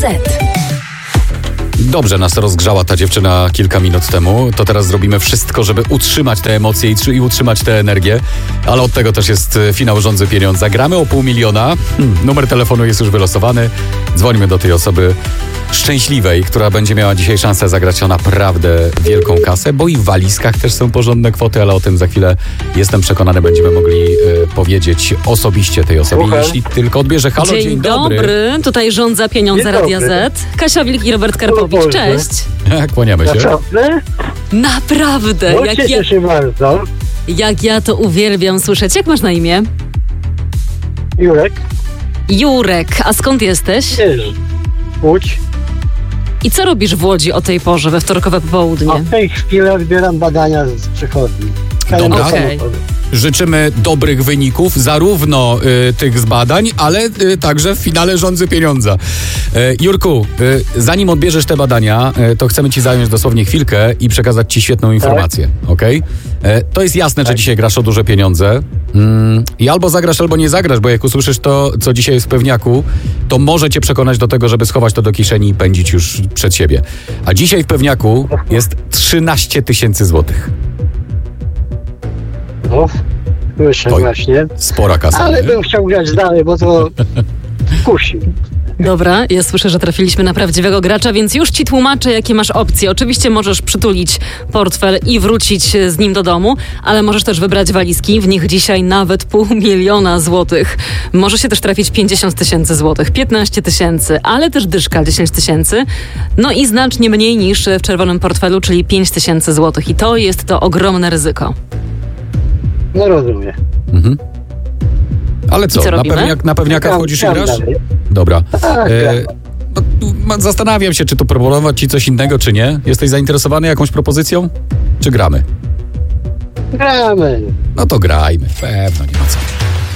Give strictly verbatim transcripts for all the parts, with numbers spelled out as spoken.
Z. Dobrze nas rozgrzała ta dziewczyna kilka minut temu. To teraz zrobimy wszystko, żeby utrzymać te emocje i, i utrzymać tę energię. Ale od tego też jest finał Rządzy Pieniądza. Gramy o pół miliona. Hmm, numer telefonu jest już wylosowany. Dzwonimy do tej osoby szczęśliwej, która będzie miała dzisiaj szansę zagrać o naprawdę wielką kasę, bo i w walizkach też są porządne kwoty, ale o tym za chwilę, jestem przekonany, będziemy mogli e, powiedzieć osobiście tej osobie, Słucham. jeśli tylko odbierze. Halo, dzień, Dzień dobry. dobry. Tutaj Rządza Pieniądza Dzień Radia dobry. Z. Kasia Wilk i Robert Karpowicz. Boże. Cześć. Kłaniamy się. Naprawdę? Naprawdę. No, Jak cieszę ja, się bardzo. jak ja to uwielbiam słyszeć. Jak masz na imię? Jurek, Jurek. A skąd jesteś? wiesz, Łódź. I co robisz w Łodzi o tej porze, we wtorkowe A popołudnie? w tej chwili odbieram badania z przychodni. Dobra. Okej. Życzymy dobrych wyników, zarówno y, tych z badań, ale y, także w finale Rządzy Pieniądza. Y, Jurku, y, zanim odbierzesz te badania, y, to chcemy ci zająć dosłownie chwilkę i przekazać ci świetną informację, okej? Y, to jest jasne, że dzisiaj grasz o duże pieniądze. Mm, I albo zagrasz, albo nie zagrasz, bo jak usłyszysz to, co dzisiaj jest w pewniaku, to może cię przekonać do tego, żeby schować to do kieszeni i pędzić już przed siebie. A dzisiaj w pewniaku jest trzynaście tysięcy złotych. No, słyszę Oj. właśnie. Spora kasa. Ale nie? bym chciał grać dalej, bo to kusi. Dobra, ja słyszę, że trafiliśmy na prawdziwego gracza, więc już ci tłumaczę, jakie masz opcje. Oczywiście możesz przytulić portfel i wrócić z nim do domu, ale możesz też wybrać walizki. W nich dzisiaj nawet pół miliona złotych. Może się też trafić pięćdziesiąt tysięcy złotych, piętnaście tysięcy, ale też dyszka dziesięć tysięcy. No i znacznie mniej niż w czerwonym portfelu, czyli pięć tysięcy złotych. I to jest to ogromne ryzyko. No rozumiem. Mhm. Ale co, I co na, robimy? pewniak, na pewniaka Gram- wchodzisz i gram grasz? dalej. Dobra. Tak, E, gram. no, tu ma- zastanawiam się, czy tu proponować ci coś innego, czy nie. Jesteś zainteresowany jakąś propozycją? Czy gramy? Gramy. No to grajmy. Pewno, nie ma co.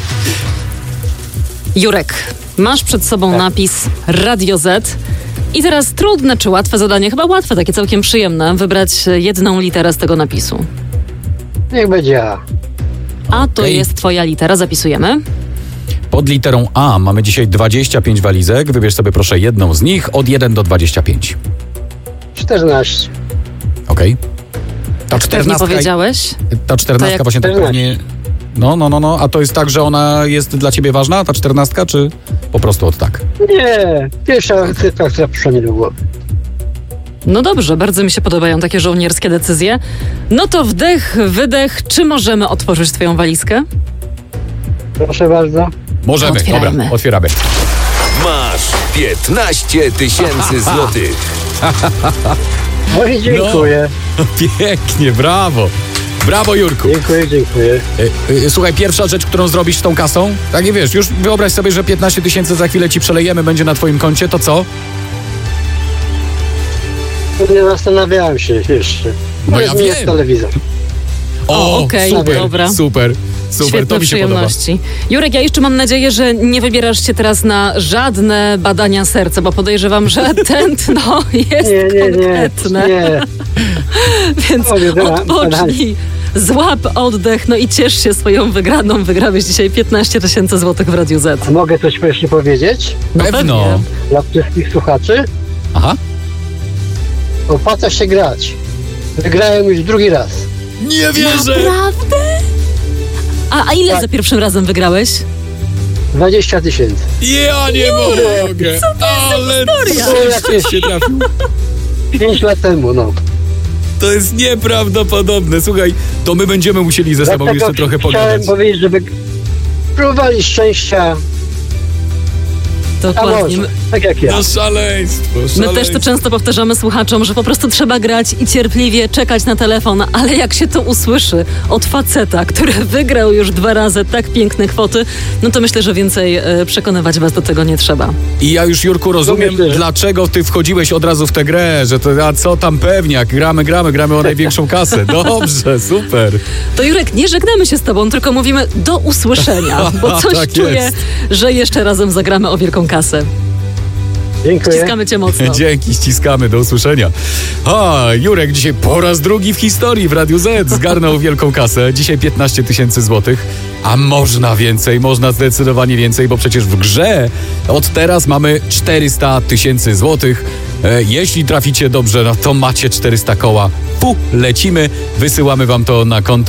Jurek, masz przed sobą napis Radio Z. I teraz trudne czy łatwe zadanie? Chyba łatwe, takie całkiem przyjemne. Wybrać jedną literę z tego napisu. Niech będzie A. A to Okej. jest twoja litera, zapisujemy. Pod literą A mamy dzisiaj dwadzieścia pięć walizek. Wybierz sobie proszę jedną z nich od jeden do dwudziestu pięciu. czternaście. Okej? Ta Pewnie czternastka, powiedziałeś. ta czternastka jak właśnie tak czternaście. pewnie... No, no, no, no. A to jest tak, że ona jest dla ciebie ważna, ta czternastka, czy po prostu od tak? Nie, pierwsza cyfra, która przyszła mi do głowy. No dobrze, bardzo mi się podobają takie żołnierskie decyzje. No to wdech, wydech. Czy możemy otworzyć twoją walizkę? Proszę bardzo. Możemy, Otwierajmy. dobra, otwieramy. Masz piętnaście tysięcy złotych. No i dziękuję. Pięknie, brawo. Brawo, Jurku. Dziękuję, dziękuję. E, e, Słuchaj, pierwsza rzecz, którą zrobisz z tą kasą, tak nie wiesz, już wyobraź sobie, że piętnaście tysięcy za chwilę ci przelejemy, będzie na twoim koncie, to co? Nie zastanawiałem się jeszcze. No ja Jest wiem. telewizor. O, okej, super, dobra. super, super, Świetne to mi się podoba. przyjemności. Jurek, ja jeszcze mam nadzieję, że nie wybierasz się teraz na żadne badania serca, bo podejrzewam, że tętno jest Nie, nie, nie. konkretne. Nie. Więc Oj, dobra, odpocznij, złap oddech, no i ciesz się swoją wygraną. Wygrałeś dzisiaj piętnaście tysięcy złotych w Radiu Z. A mogę coś jeszcze powiedzieć? No Pewno. pewnie. Dla wszystkich słuchaczy? Aha. Opłaca się grać. Wygrałem już drugi raz. Nie wierzę! Naprawdę? A, a ile Tak. za pierwszym razem wygrałeś? dwadzieścia tysięcy. Ja nie mogę! Ale co się trafił? Pięć lat temu, no. To jest nieprawdopodobne. Słuchaj, to my będziemy musieli ze sobą jeszcze trochę chciałem pogadać. powiedzieć, żeby próbowali szczęścia, a Dokładnie. może, tak jak ja. No szaleństwo, szaleństwo. My też to często powtarzamy słuchaczom, że po prostu trzeba grać i cierpliwie czekać na telefon, ale jak się to usłyszy od faceta, który wygrał już dwa razy tak piękne kwoty, no to myślę, że więcej e, przekonywać was do tego nie trzeba. I ja już, Jurku, rozumiem, myślę, że- dlaczego ty wchodziłeś od razu w tę grę, że to, a co tam pewniak, gramy, gramy, gramy o największą kasę. Dobrze, super. To Jurek, nie żegnamy się z tobą, tylko mówimy do usłyszenia, bo coś Tak czuję, jest. że jeszcze razem zagramy o wielką kasę. Dziękuję. Ściskamy cię mocno. Dzięki, ściskamy, do usłyszenia. A, Jurek dzisiaj po raz drugi w historii w Radiu Z zgarnął wielką kasę. Dzisiaj piętnaście tysięcy złotych, a można więcej, można zdecydowanie więcej, bo przecież w grze od teraz mamy czterysta tysięcy złotych. E, jeśli traficie dobrze, no to macie czterysta koła. Pu, lecimy, wysyłamy wam to na konto.